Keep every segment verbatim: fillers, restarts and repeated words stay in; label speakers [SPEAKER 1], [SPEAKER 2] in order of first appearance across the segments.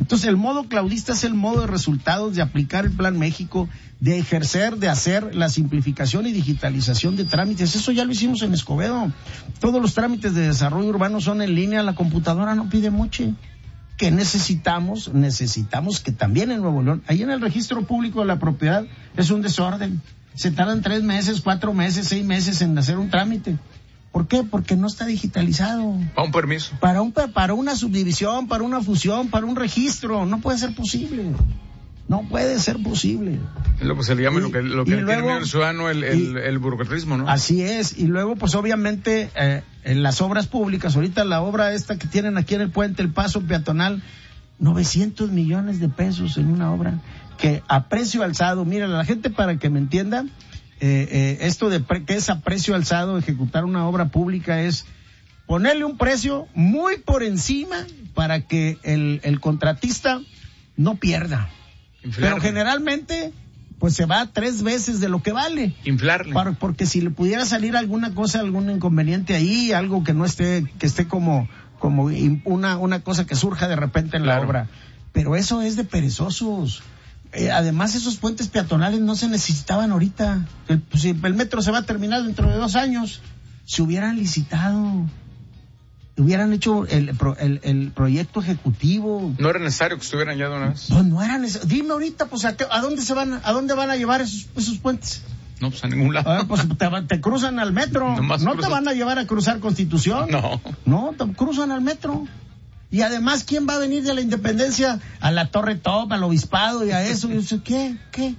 [SPEAKER 1] Entonces, el modo claudista es el modo de resultados, de aplicar el Plan México, de ejercer, de hacer la simplificación y digitalización de trámites. Eso ya lo hicimos en Escobedo. Todos los trámites de desarrollo urbano son en línea, la computadora no pide moche. ¿Qué necesitamos? Necesitamos que también en Nuevo León, ahí en el registro público de la propiedad, es un desorden. Se tardan tres meses, cuatro meses, seis meses en hacer un trámite. ¿Por qué? Porque no está digitalizado.
[SPEAKER 2] Para un permiso.
[SPEAKER 1] Para un para una subdivisión, para una fusión, para un registro. No puede ser posible. No puede ser posible.
[SPEAKER 2] Es lo que se le llama, y, lo que, lo que
[SPEAKER 1] luego,
[SPEAKER 2] tiene el ciudadano, el, el, el burocratismo, ¿no?
[SPEAKER 1] Así es. Y luego, pues obviamente, eh, en las obras públicas, ahorita la obra esta que tienen aquí en el puente, el paso peatonal, novecientos millones de pesos en una obra que a precio alzado, mira, la gente para que me entienda, eh, eh, esto de pre, que es a precio alzado, ejecutar una obra pública es ponerle un precio muy por encima para que el, el contratista no pierda. Inflarle. Pero generalmente, pues se va tres veces de lo que vale.
[SPEAKER 2] Inflarle.
[SPEAKER 1] Para, porque si le pudiera salir alguna cosa, algún inconveniente ahí, algo que no esté, que esté como, como una, una cosa que surja de repente en claro. la obra. Pero eso es de perezosos. Eh, además, esos puentes peatonales no se necesitaban ahorita. El, pues, el metro se va a terminar dentro de dos años. Se hubieran licitado. Hubieran hecho el, el, el proyecto ejecutivo.
[SPEAKER 2] No era necesario que estuvieran ya de una vez.
[SPEAKER 1] Pues no era necesario. Dime ahorita, pues, ¿a, qué, a dónde se van, a dónde van a llevar esos, esos puentes?
[SPEAKER 2] No, pues a ningún lado.
[SPEAKER 1] Ah, pues te, te cruzan al metro.
[SPEAKER 2] Nomás
[SPEAKER 1] no
[SPEAKER 2] cruzan.
[SPEAKER 1] Te van a llevar a cruzar Constitución.
[SPEAKER 2] No.
[SPEAKER 1] No, te cruzan al metro. Y además, ¿quién va a venir de la Independencia a la Torre Top, al Obispado y a eso? Y yo, ¿qué? ¿Qué?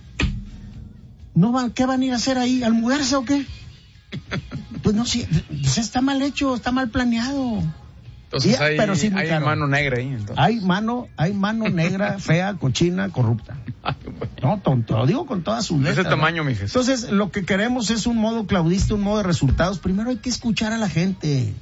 [SPEAKER 1] ¿No van, ¿Qué van a ir a hacer ahí? ¿Al mudarse o qué? Pues no, sí, pues está mal hecho, está mal planeado.
[SPEAKER 2] Entonces
[SPEAKER 1] y,
[SPEAKER 2] hay,
[SPEAKER 1] pero sí,
[SPEAKER 2] hay
[SPEAKER 1] claro.
[SPEAKER 2] mano negra ahí. Entonces.
[SPEAKER 1] Hay mano, hay mano negra, fea, cochina, corrupta.
[SPEAKER 2] Ay, bueno.
[SPEAKER 1] No, tonto, lo digo con todas sus letras.
[SPEAKER 2] Ese tamaño, mi Jesús.
[SPEAKER 1] Entonces, lo que queremos es un modo claudista, un modo de resultados. Primero hay que escuchar a la gente,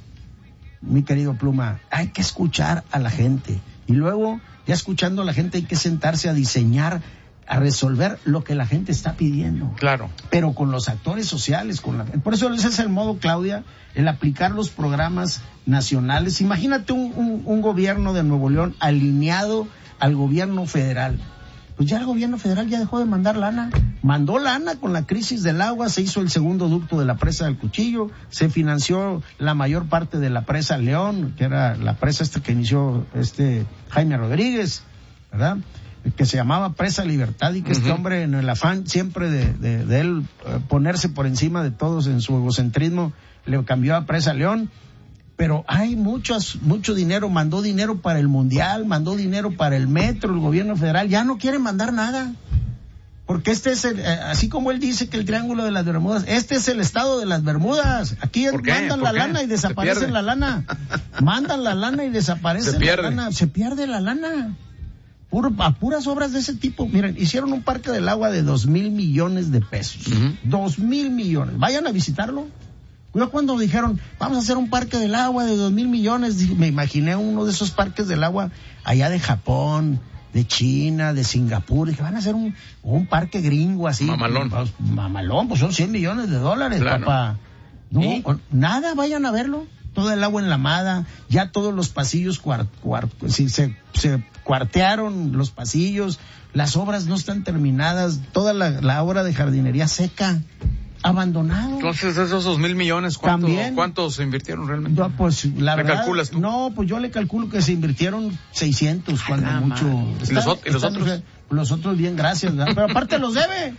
[SPEAKER 1] mi querido Pluma. Hay que escuchar a la gente. Y luego, ya escuchando a la gente, hay que sentarse a diseñar, a resolver lo que la gente está pidiendo.
[SPEAKER 2] Claro.
[SPEAKER 1] Pero con los actores sociales, con la por eso ese es el modo, Claudia, el aplicar los programas nacionales. Imagínate un, un, un gobierno de Nuevo León alineado al gobierno federal. Pues ya el gobierno federal ya dejó de mandar lana. Mandó lana con la crisis del agua, se hizo el segundo ducto de la presa del Cuchillo, se financió la mayor parte de la presa León, que era la presa esta que inició este Jaime Rodríguez, ¿verdad? Que se llamaba Presa Libertad, y que uh-huh. este hombre, en el afán siempre de, de, de él eh, ponerse por encima de todos en su egocentrismo, le cambió a Presa León. Pero hay muchos, mucho dinero, mandó dinero para el Mundial, mandó dinero para el metro, el gobierno federal, ya no quiere mandar nada. Porque este es el, eh, así como él dice que el Triángulo de las Bermudas, este es el estado de las Bermudas. Aquí mandan la qué? lana y desaparecen la lana. Mandan la lana y desaparecen
[SPEAKER 2] Se pierde.
[SPEAKER 1] la lana. Se pierde la lana. Puro, a puras obras de ese tipo. Miren, hicieron un parque del agua de dos mil millones de pesos. Uh-huh. Dos mil millones. Vayan a visitarlo. Yo cuando dijeron, vamos a hacer un parque del agua de dos mil millones, me imaginé uno de esos parques del agua allá de Japón, de China, de Singapur. Dije, van a hacer un, un parque gringo así.
[SPEAKER 2] Mamalón.
[SPEAKER 1] Pues, mamalón, pues son cien millones de dólares, claro. Papá. No, ¿sí? Nada, vayan a verlo. Toda el agua enlamada, ya todos los pasillos cuar, cuar, sí, se, se cuartearon los pasillos, las obras no están terminadas, toda la, la obra de jardinería seca, abandonado.
[SPEAKER 2] Entonces, esos dos mil millones, ¿cuánto, ¿cuántos se invirtieron realmente?
[SPEAKER 1] Yo, pues, la
[SPEAKER 2] ¿Le
[SPEAKER 1] verdad,
[SPEAKER 2] calculas tú?
[SPEAKER 1] No, pues yo le calculo que se invirtieron seiscientos, cuando
[SPEAKER 2] Ay,
[SPEAKER 1] mucho.
[SPEAKER 2] ¿Y los, ¿Y los otros?
[SPEAKER 1] Los, los otros bien, gracias, ¿verdad? Pero aparte los debe.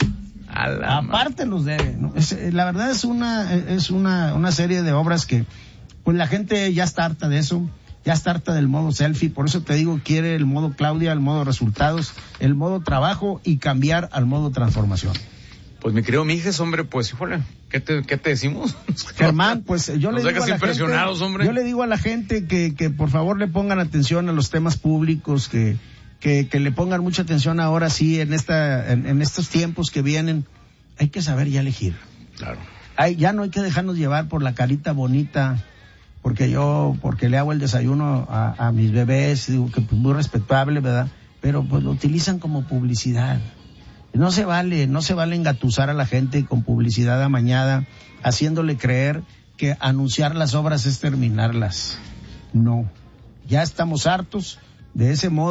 [SPEAKER 1] Aparte los debe, ¿no? Es, la verdad es una, es una, una serie de obras que, pues la gente ya está harta de eso, ya está harta del modo selfie, por eso te digo, quiere el modo Claudia, el modo resultados, el modo trabajo y cambiar al modo transformación.
[SPEAKER 2] Pues mi querido Mijes, hombre, pues híjole, ¿qué te, qué te decimos?
[SPEAKER 1] Germán, pues yo le
[SPEAKER 2] Nos
[SPEAKER 1] digo a la
[SPEAKER 2] impresionados,
[SPEAKER 1] gente,
[SPEAKER 2] hombre.
[SPEAKER 1] yo le digo a la gente que, que por favor le pongan atención a los temas públicos, que, que, que le pongan mucha atención ahora sí en esta, en, en estos tiempos que vienen. Hay que saber ya elegir.
[SPEAKER 2] Claro.
[SPEAKER 1] Hay, ya no hay que dejarnos llevar por la carita bonita, porque yo, porque le hago el desayuno a, a mis bebés, digo que pues muy respetable, ¿verdad? Pero pues lo utilizan como publicidad. No se vale, no se vale engatusar a la gente con publicidad amañada, haciéndole creer que anunciar las obras es terminarlas. No. Ya estamos hartos de ese modo.